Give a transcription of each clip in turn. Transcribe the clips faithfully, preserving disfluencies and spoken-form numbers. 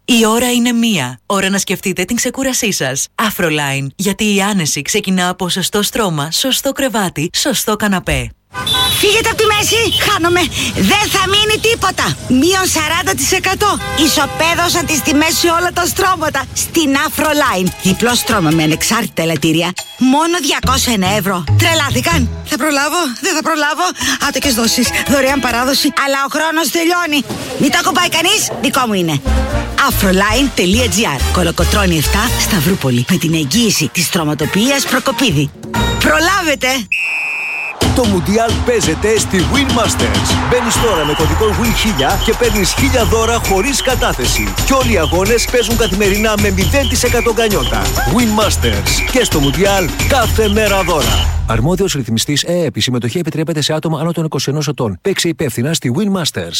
Η ώρα είναι μία. Ώρα να σκεφτείτε την ξεκούρασή σας. Afroline. Γιατί η άνεση ξεκινά από σωστό στρώμα, σωστό κρεβάτι, σωστό καναπέ. Φύγετε από τη μέση, χάνομαι. Δεν θα μείνει τίποτα. Μείον σαράντα τοις εκατό. Ισοπαίδωσαν τις τιμές σε όλα τα στρώματα. Στην Afroline. Διπλό στρώμα με ανεξάρτητα ελαττήρια. Μόνο διακόσια ένα ευρώ. Τρελάθηκαν. Θα προλάβω, δεν θα προλάβω. Άτοκες δόσεις, δωρεάν παράδοση. Αλλά ο χρόνος τελειώνει. Μην το ακουμπάει κανείς, δικό μου είναι. Afroline.gr. Κολοκοτρώνη επτά, Σταυρούπολη. Με την εγγύηση της στρωματοποιίας Προκοπίδη. Προλάβετε! Το Μουντιάλ παίζεται στη Win Masters. Μπαίνεις τώρα με κωδικό Win χίλια και παίρνεις χίλια δώρα χωρίς κατάθεση. Και όλοι οι αγώνες παίζουν καθημερινά με μηδέν τοις εκατό γκανιότα. Win Masters. Και στο Μουντιάλ κάθε μέρα δώρα. Αρμόδιος ρυθμιστής ΕΕΠ. Η συμμετοχή επιτρέπεται σε άτομα άνω των είκοσι ενός ετών. Παίξε υπεύθυνα στη Win Masters.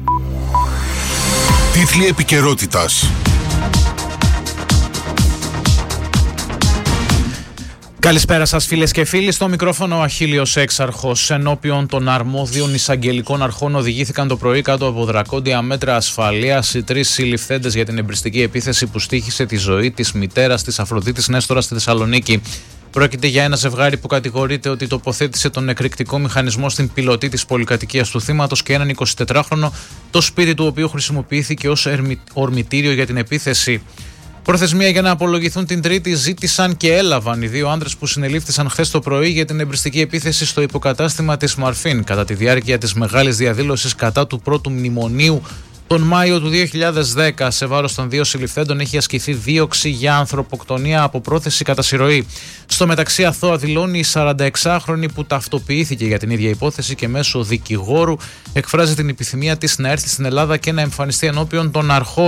Τίτλοι επικαιρότητας. Καλησπέρα σας φίλες και φίλοι. Στο μικρόφωνο ο Αχίλιος Έξαρχος. Ενώπιον των αρμόδιων εισαγγελικών αρχών οδηγήθηκαν το πρωί κάτω από δρακόντια μέτρα ασφαλείας οι τρεις συλληφθέντες για την εμπριστική επίθεση που στοίχησε τη ζωή της μητέρας της Αφροδίτης Νέστορα στη Θεσσαλονίκη. Πρόκειται για ένα ζευγάρι που κατηγορείται ότι τοποθέτησε τον εκρηκτικό μηχανισμό στην πιλωτή της πολυκατοικίας του θύματος και έναν εικοσιτετράχρονο, το σπίτι του οποίου χρησιμοποιήθηκε ως ορμητήριο για την επίθεση. Προθεσμία για να απολογηθούν την Τρίτη ζήτησαν και έλαβαν οι δύο άντρες που συνελήφθησαν χθες το πρωί για την εμπριστική επίθεση στο υποκατάστημα της Μαρφίν κατά τη διάρκεια της μεγάλης διαδήλωσης κατά του πρώτου μνημονίου τον Μάιο του δύο χιλιάδες δέκα. Σε βάρος των δύο συλληφθέντων έχει ασκηθεί δίωξη για ανθρωποκτονία από πρόθεση κατά συρροή. Στο μεταξύ, αθώα δηλώνει η σαρανταεξάχρονη που ταυτοποιήθηκε για την ίδια υπόθεση και μέσω δικηγόρου εκφράζει την επιθυμία της να έρθει στην Ελλάδα και να εμφανιστεί ενώπιον των αρχών.